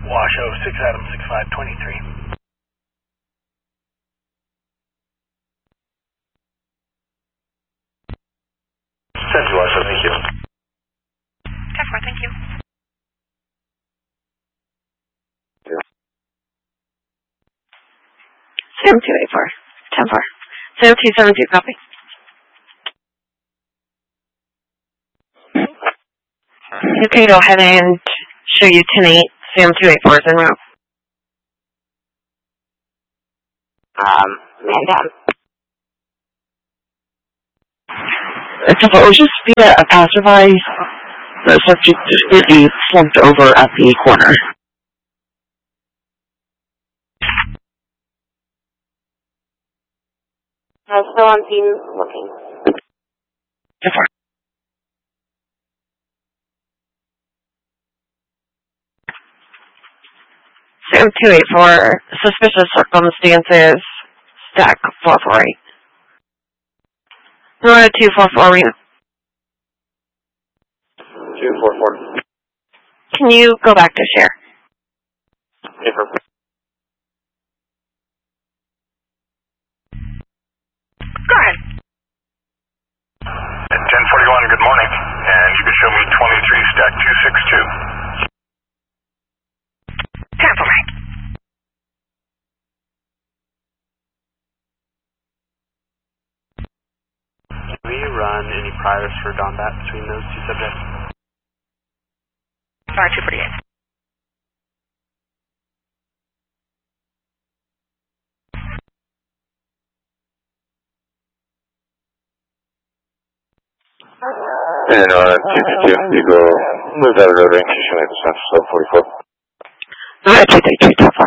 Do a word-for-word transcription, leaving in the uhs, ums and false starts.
Washoe, six Adam, six five twenty-three. Send to Washoe, thank you. ten four, thank you. Sam two eight four, ten four. Sam two seven two, copy. Okay, go ahead and show you ten eight, Sam two eight four is en route. Um, man down. So it was just via a passerby. The subject just completely slumped over at the corner. I'm still on scene looking. ten four. Sam two eight four, suspicious circumstances, stack four four eight. Nora two four four, Reno. two four four. Can you go back to share? Paper. Go ahead. At ten forty-one, good morning. And you can show me twenty-three, stack two six two. ten four, right. Can we run any priors for Donbat between those two subjects? Sorry, two forty-eight. And on two two two, you go move out of road range, you should make the center, so forty-four. Nora two three two, ten four.